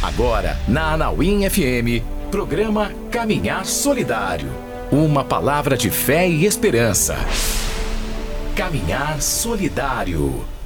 Agora, na Anauim FM, programa Caminhar Solidário. Uma palavra de fé e esperança. Caminhar Solidário.